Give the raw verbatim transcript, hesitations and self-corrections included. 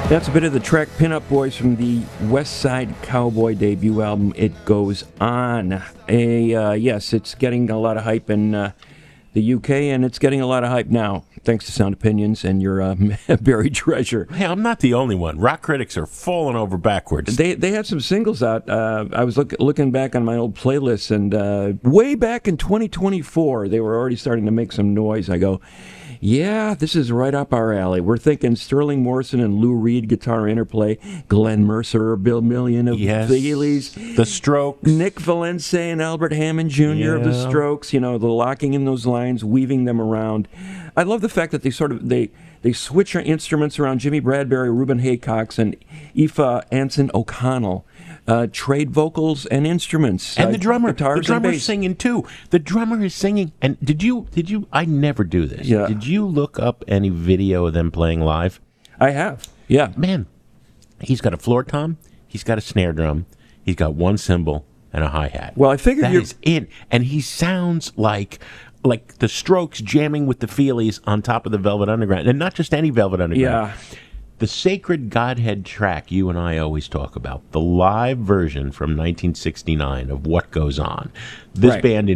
That's a bit of the track Pin-Up Boys from the West Side Cowboy debut album, It Goes On. A, uh, yes, it's getting a lot of hype in uh, the U K, and it's getting a lot of hype now, thanks to Sound Opinions and your uh, buried treasure. Hey, I'm not the only one. Rock critics are falling over backwards. They they had some singles out. Uh, I was look, looking back on my old playlists, and uh, way back in twenty twenty-four, they were already starting to make some noise. I go, yeah, this is right up our alley. We're thinking Sterling Morrison and Lou Reed guitar interplay, Glenn Mercer, Bill Million of yes. the Heelys, The Strokes, Nick Valencia and Albert Hammond Junior yeah. of the Strokes. You know, the locking in those lines, weaving them around. I love the fact that they sort of they they switch our instruments around. Jimmy Bradbury, Reuben Haycox, and Aoife Anson O'Connell. Uh, trade vocals and instruments, and uh, the drummer. guitars the drummer's bass. singing too. The drummer is singing. And did you? Did you? I never do this. Yeah. Did you look up any video of them playing live? I have. Yeah, Man, he's got a floor tom. He's got a snare drum. He's got one cymbal and a hi hat. Well, I figured that you. is it, and he sounds like. Like the Strokes jamming with the Feelies on top of the Velvet Underground, and not just any Velvet Underground. Yeah. The Sacred Godhead track you and I always talk about, the live version from nineteen sixty-nine of What Goes On. This Right. band